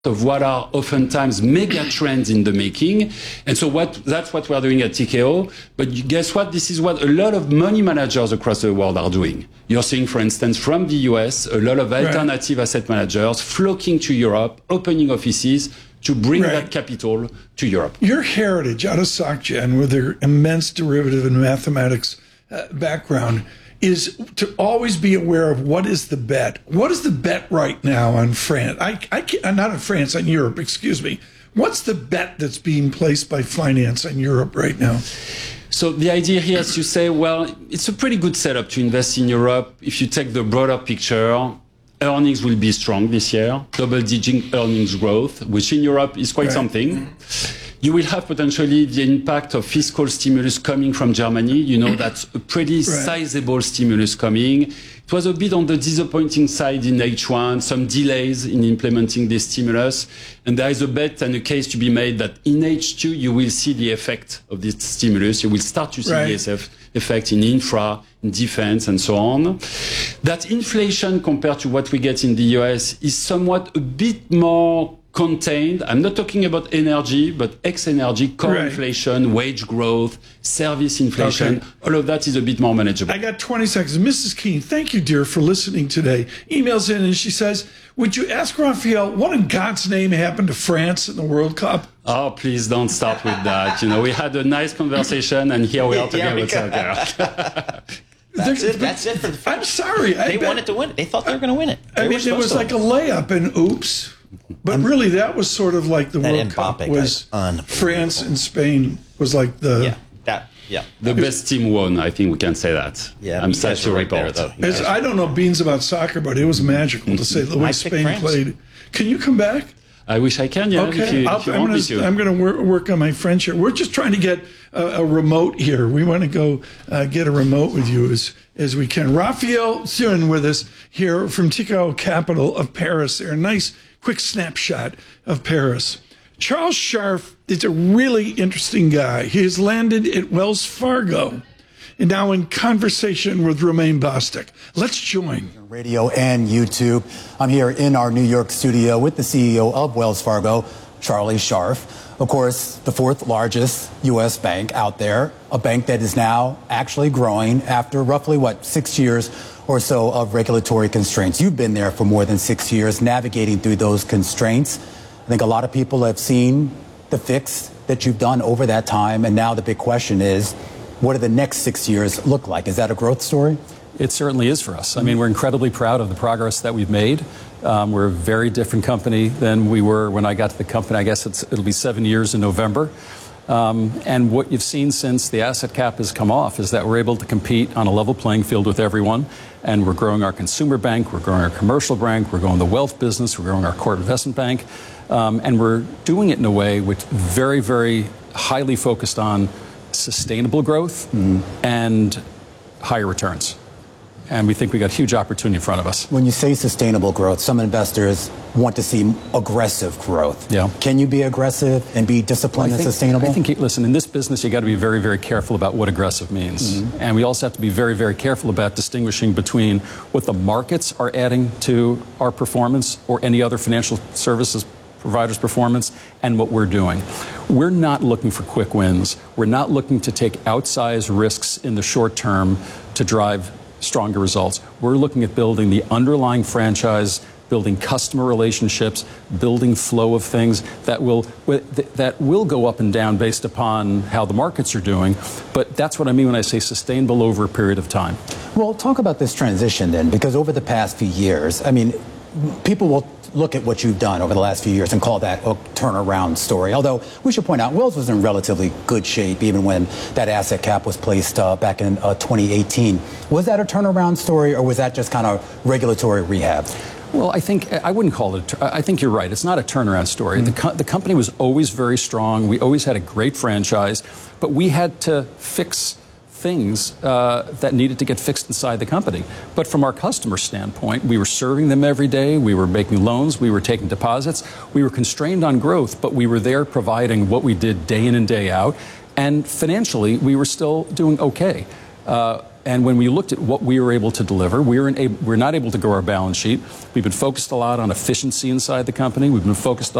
of what are oftentimes mega trends in the making. And so that's what we're doing at Tikehau. But guess what? This is what a lot of money managers across the world are doing. You're seeing, for instance, from the US, a lot of alternative asset managers flocking to Europe, opening offices to bring that capital to Europe. Your heritage out of SocGen with their immense derivative and mathematics background is to always be aware of what is the bet. What is the bet right now on France? Not on France, on Europe, excuse me. What's the bet that's being placed by finance on Europe right now? So the idea here is to say, well, it's a pretty good setup to invest in Europe. If you take the broader picture, earnings will be strong this year, double-digit earnings growth, which in Europe is quite something. You will have potentially the impact of fiscal stimulus coming from Germany. You know, that's a pretty sizable stimulus coming. It was a bit on the disappointing side in H1, some delays in implementing this stimulus. And there is a bet and a case to be made that in H2, you will see the effect of this stimulus. You will start to see the effect in infra, in defense, and so on. That inflation compared to what we get in the US is somewhat a bit more contained. I'm not talking about energy, but ex-energy, core inflation, wage growth, service inflation. All of that is a bit more manageable. I got 20 seconds. Mrs. Keene, thank you, dear, for listening today. Emails in and she says, would you ask Raphael, what in God's name happened to France in the World Cup? Oh, please don't start with that. You know, we had a nice conversation and here we are talking about soccer. That's it for the French. I'm sorry. They wanted to win it. They thought they were going to win it. I mean, it was like a layup and oops. But really, that was sort of like the World Cup was France and Spain was like the... The best team won, I think we can say that. Yeah, I'm sad to report. I don't know beans about soccer, but it was magical to say the way Spain played. Can you come back? I wish I can, yeah. Okay, if you want me to. I'm going to work on my French here. We're just trying to get a remote here. We want to go get a remote with you as we can. Raphael Thun with us here from Tikehau Capital of Paris. There, a nice quick snapshot of Paris. Charles Scharf is a really interesting guy. He has landed at Wells Fargo and now in conversation with Romain Bostick. Let's join. Radio and YouTube. I'm here in our New York studio with the CEO of Wells Fargo, Charlie Scharf. Of course, the fourth largest U.S. bank out there, a bank that is now actually growing after roughly, 6 years or so of regulatory constraints. You've been there for more than 6 years, navigating through those constraints. I think a lot of people have seen the fix that you've done over that time, and now the big question is, what do the next 6 years look like? Is that a growth story? It certainly is for us. I mean, we're incredibly proud of the progress that we've made. We're a very different company than we were when I got to the company. I guess it'll be 7 years in November. And what you've seen since the asset cap has come off is that we're able to compete on a level playing field with everyone. And we're growing our consumer bank, we're growing our commercial bank, we're growing the wealth business, we're growing our core investment bank. And we're doing it in a way which very, very highly focused on sustainable growth and higher returns. And we think we got huge opportunity in front of us. When you say sustainable growth, some investors want to see aggressive growth. Yeah. Can you be aggressive and be disciplined and sustainable? I think, listen, in this business, you got to be very, very careful about what aggressive means. And we also have to be very, very careful about distinguishing between what the markets are adding to our performance or any other financial services providers' performance and what we're doing. We're not looking for quick wins. We're not looking to take outsized risks in the short term to drive stronger results. We're looking at building the underlying franchise, building customer relationships, building flow of things that will go up and down based upon how the markets are doing. But that's what I mean when I say sustainable over a period of time. Well, talk about this transition then, because over the past few years, I mean, people will look at what you've done over the last few years and call that a turnaround story. Although we should point out, Wells was in relatively good shape even when that asset cap was placed back in 2018. Was that a turnaround story, or was that just kind of regulatory rehab? Well, I wouldn't call it. I think you're right. It's not a turnaround story. The company was always very strong. We always had a great franchise, but we had to fix things that needed to get fixed inside the company. But from our customer standpoint, we were serving them every day. We were making loans. We were taking deposits. We were constrained on growth, but we were there providing what we did day in and day out. And financially, we were still doing okay. And when we looked at what we were able to deliver, we're not able to grow our balance sheet. We've been focused a lot on efficiency inside the company. We've been focused